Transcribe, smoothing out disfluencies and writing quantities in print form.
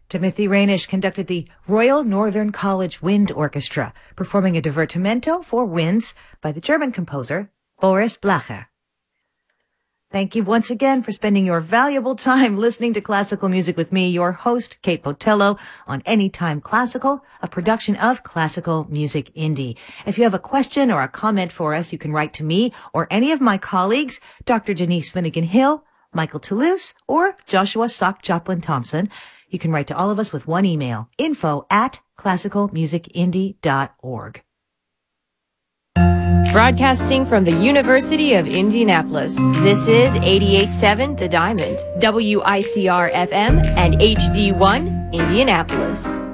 Timothy Rainish conducted the Royal Northern College Wind Orchestra, performing a divertimento for winds by the German composer Boris Blacher. Thank you once again for spending your valuable time listening to classical music with me, your host, Kate Botello, on Anytime Classical, a production of Classical Music Indie. If you have a question or a comment for us, you can write to me or any of my colleagues, Dr. Janice Finnegan-Hill, Michael Toulouse, or Joshua Sock Joplin Thompson. You can write to all of us with one email, info@classicalmusicindie.org. Broadcasting from the University of Indianapolis, this is 88.7 The Diamond, WICR FM, and HD1 Indianapolis.